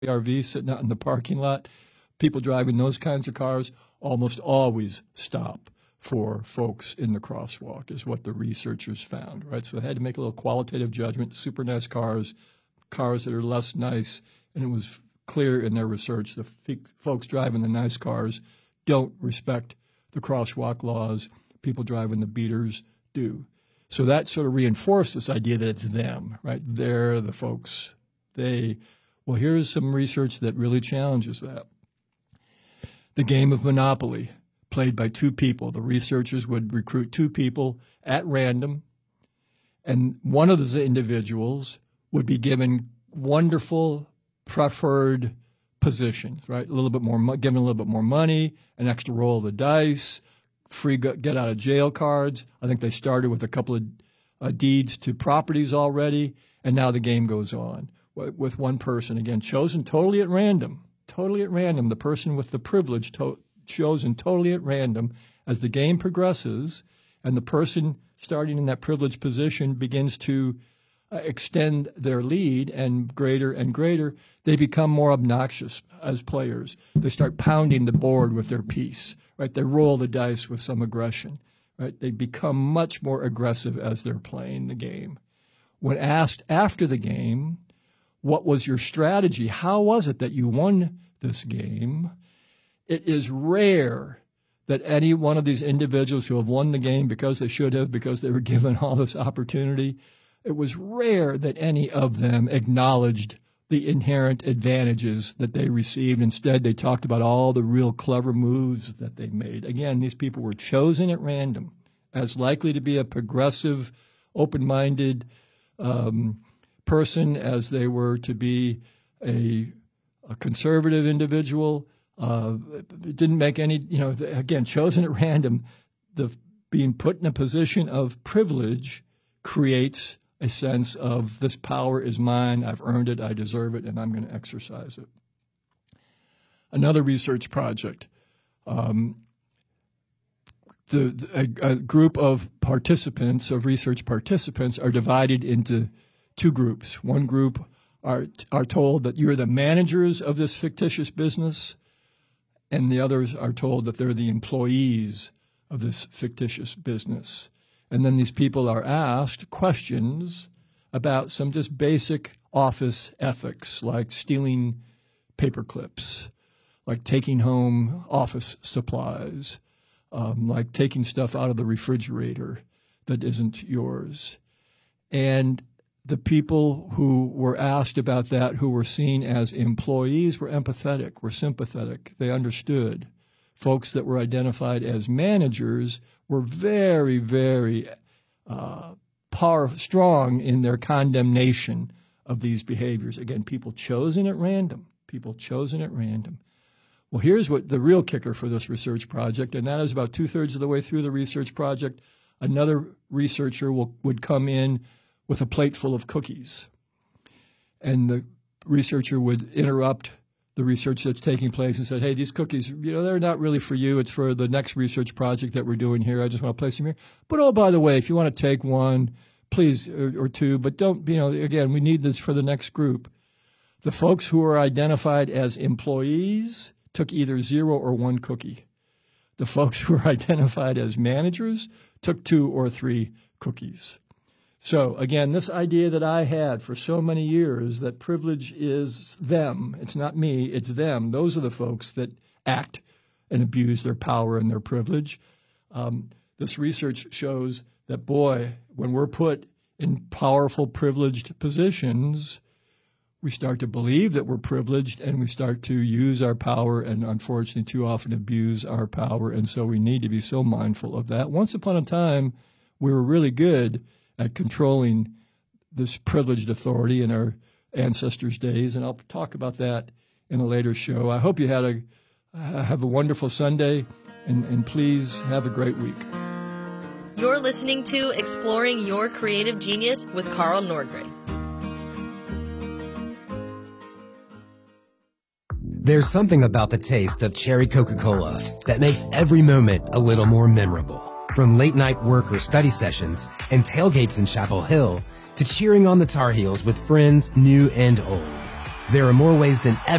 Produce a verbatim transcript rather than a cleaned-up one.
R V sitting out in the parking lot, people driving those kinds of cars almost always stop for folks in the crosswalk, is what the researchers found, right? So they had to make a little qualitative judgment, super nice cars, cars that are less nice, and it was clear in their research the f- folks driving the nice cars don't respect the crosswalk laws. People driving the beaters do. So that sort of reinforced this idea that it's them, right? They're the folks. They, well, here's some research that really challenges that. The game of Monopoly, played by two people. The researchers would recruit two people at random, and one of those individuals would be given wonderful preferred positions, right? A little bit more, given a little bit more money, an extra roll of the dice, free get out of jail cards. I think they started with a couple of uh, deeds to properties already, and now the game goes on with one person, again, chosen totally at random, totally at random, the person with the privilege to- chosen totally at random. As the game progresses and the person starting in that privileged position begins to uh, extend their lead and greater and greater, they become more obnoxious as players. They start pounding the board with their piece, right? They roll the dice with some aggression, right? They become much more aggressive as they're playing the game. When asked after the game, what was your strategy? How was it that you won this game? It is rare that any one of these individuals who have won the game because they should have, because they were given all this opportunity, it was rare that any of them acknowledged the inherent advantages that they received. Instead, they talked about all the real clever moves that they made. Again, these people were chosen at random as likely to be a progressive, open-minded um, person as they were to be a, a conservative individual. Uh, it didn't make any, you know, again, chosen at random. The being put in a position of privilege creates a sense of this power is mine, I've earned it, I deserve it, and I'm going to exercise it. Another research project. Um, the, the a, a group of participants, of research participants, are divided into two groups. One group are are told that you're the managers of this fictitious business, and the others are told that they're the employees of this fictitious business. And then these people are asked questions about some just basic office ethics, like stealing paper clips, like taking home office supplies, um, like taking stuff out of the refrigerator that isn't yours. And the people who were asked about that, who were seen as employees, were empathetic, were sympathetic. They understood. Folks that were identified as managers were very, very uh, power, strong in their condemnation of these behaviors. Again, people chosen at random, people chosen at random. Well, here's what the real kicker for this research project, and that is about two-thirds of the way through the research project, another researcher will, would come in with a plate full of cookies. And the researcher would interrupt the research that's taking place and said, hey, these cookies, you know, they're not really for you. It's for the next research project that we're doing here. I just want to place them here. But, oh, by the way, if you want to take one, please, or, or two, but don't, you know, again, we need this for the next group. The folks who are identified as employees took either zero or one cookie. The folks who are identified as managers took two or three cookies. So, again, this idea that I had for so many years that privilege is them, it's not me, it's them. Those are the folks that act and abuse their power and their privilege. Um, this research shows that, boy, when we're put in powerful, privileged positions, we start to believe that we're privileged and we start to use our power and, unfortunately, too often abuse our power. And so we need to be so mindful of that. Once upon a time, we were really good at controlling this privileged authority in our ancestors' days, and I'll talk about that in a later show. I hope you had a have a wonderful Sunday, and, and please have a great week. You're listening to Exploring Your Creative Genius with Carl Nordgren. There's something about the taste of cherry Coca-Cola that makes every moment a little more memorable. From late-night work or study sessions and tailgates in Chapel Hill to cheering on the Tar Heels with friends new and old. There are more ways than ever